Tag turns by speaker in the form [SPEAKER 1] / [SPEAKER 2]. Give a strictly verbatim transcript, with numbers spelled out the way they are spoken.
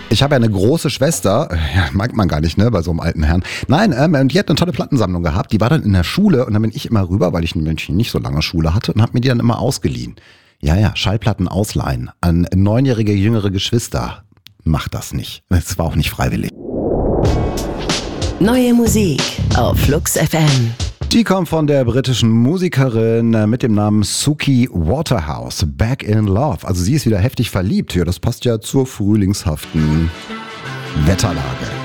[SPEAKER 1] Ich habe ja eine große Schwester, ja, mag man gar nicht, ne, bei so einem alten Herrn. Nein, ähm, die hat eine tolle Plattensammlung gehabt, die war dann in der Schule und dann bin ich immer rüber, weil ich ein Männchen nicht so lange Schule hatte und habe mir die dann immer ausgeliehen. Ja, ja, Schallplatten ausleihen an neunjährige jüngere Geschwister. Macht das nicht. Das war auch nicht freiwillig.
[SPEAKER 2] Neue Musik auf Flux F M.
[SPEAKER 1] Die kommt von der britischen Musikerin mit dem Namen Suki Waterhouse. Back in Love. Also sie ist wieder heftig verliebt. Ja, das passt ja zur frühlingshaften Wetterlage.